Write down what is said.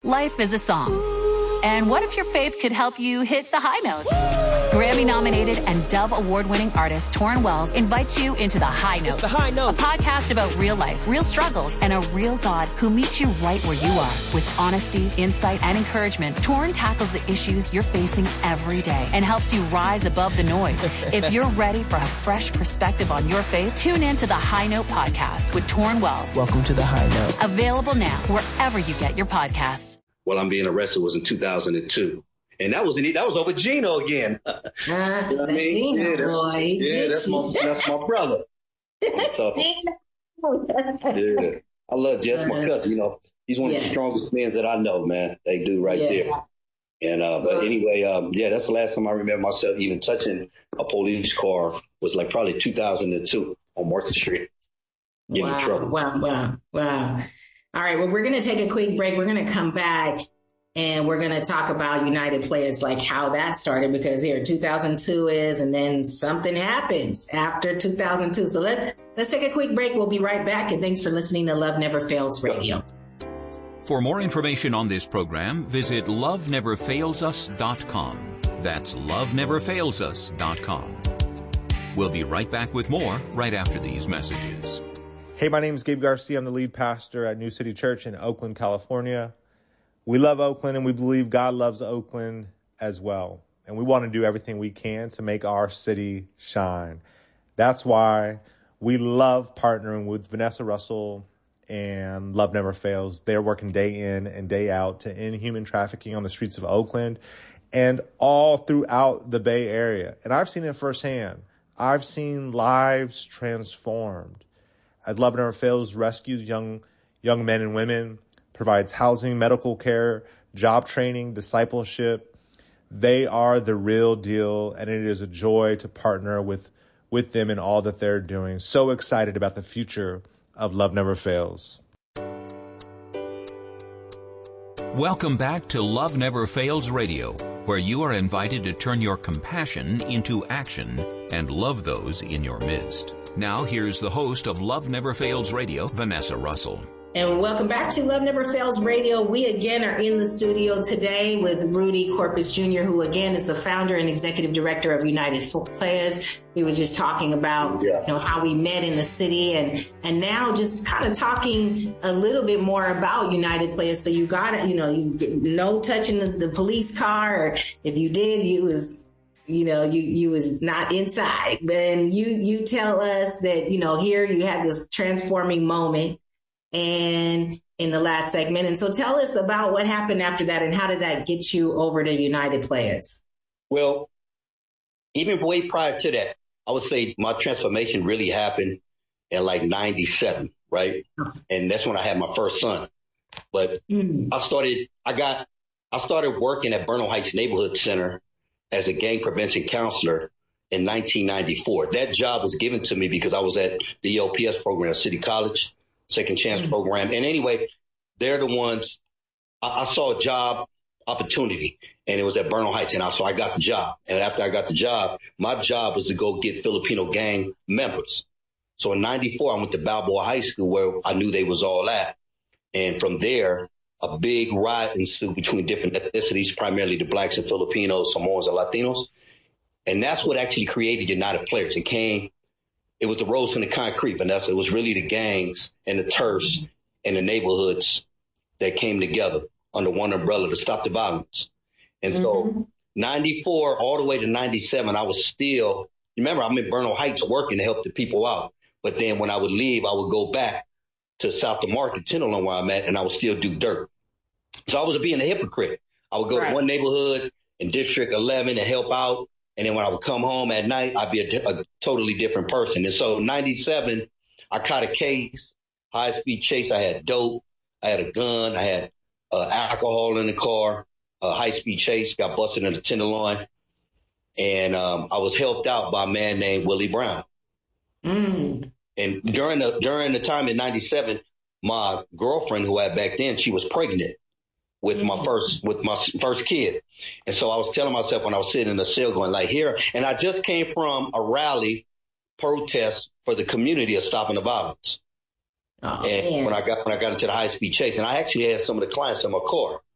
Life is a song. And what if your faith could help you hit the high notes? Grammy-nominated and Dove Award-winning artist Torrin Wells invites you into The High Note. It's The High Note. A podcast about real life, real struggles, and a real God who meets you right where you are. With honesty, insight, and encouragement, Torrin tackles the issues you're facing every day and helps you rise above the noise. If you're ready for a fresh perspective on your faith, tune in to The High Note podcast with Torrin Wells. Welcome to The High Note. Available now wherever you get your podcasts. Well, I'm being arrested was in 2002. And that was over Gino again. You know what I mean? Gino boy. Yeah, that's my brother. So, yeah. I love Jess, my cousin. You know, he's one of the strongest men that I know, man. They do right there. And but anyway, that's the last time I remember myself even touching a police car was like probably 2002 on Market Street. Getting in trouble. Wow. All right, well, we're going to take a quick break. We're going to come back and we're going to talk about United Players, like how that started, because here 2002 is, and then something happens after 2002. So let's take a quick break. We'll be right back. And thanks for listening to Love Never Fails Radio. For more information on this program, visit loveneverfailsus.com. That's loveneverfailsus.com. We'll be right back with more right after these messages. Hey, my name is Gabe Garcia. I'm the lead pastor at New City Church in Oakland, California. We love Oakland, and we believe God loves Oakland as well. And we want to do everything we can to make our city shine. That's why we love partnering with Vanessa Russell and Love Never Fails. They're working day in and day out to end human trafficking on the streets of Oakland and all throughout the Bay Area. And I've seen it firsthand. I've seen lives transformed as Love Never Fails rescues young men and women, provides housing, medical care, job training, discipleship. They are the real deal, and it is a joy to partner with them in all that they're doing. So excited about the future of Love Never Fails. Welcome back to Love Never Fails Radio, where you are invited to turn your compassion into action and love those in your midst. Now, here's the host of Love Never Fails Radio, Vanessa Russell. And welcome back to Love Never Fails Radio. We again are in the studio today with Rudy Corpus Jr., who again is the founder and executive director of United Players. We were just talking about how we met in the city, and now just kind of talking a little bit more about United Players. So you got it, no touching the police car, or if you did, you was not inside. Then you tell us that, here you had this transforming moment and in the last segment. And so tell us about what happened after that and how did that get you over to United Players? Well, even way prior to that, I would say my transformation really happened in like 97, right? Okay. And that's when I had my first son. But I started working at Bernal Heights Neighborhood Center as a gang prevention counselor in 1994. That job was given to me because I was at the EOPS program at City College, Second Chance program. And anyway, they're the ones, I saw a job opportunity, and it was at Bernal Heights. And so I got the job. And after I got the job, my job was to go get Filipino gang members. So in 94, I went to Balboa High School, where I knew they was all at. And from there, a big riot ensued between different ethnicities, primarily the blacks and Filipinos, Samoans and Latinos. And that's what actually created United Players. It was the roads and the concrete, Vanessa. It was really the gangs and the turfs and the neighborhoods that came together under one umbrella to stop the violence. And so 94 all the way to 97, I was still, remember, I'm in Bernal Heights working to help the people out. But then when I would leave, I would go back to South of Market, Tenderloin, where I'm at, and I would still do dirt. So I was being a hypocrite. I would go to one neighborhood in District 11 and help out. And then when I would come home at night, I'd be a totally different person. And so 97, I caught a case, high-speed chase. I had dope. I had a gun. I had alcohol in the car, a high-speed chase, got busted in the Tenderloin. And I was helped out by a man named Willie Brown. And during the time in 97, my girlfriend, who I had back then, she was pregnant with my first kid. And so I was telling myself when I was sitting in the cell going like here, and I just came from a rally protest for the community of stopping the violence. When I got into the high speed chase, and I actually had some of the clients in my car.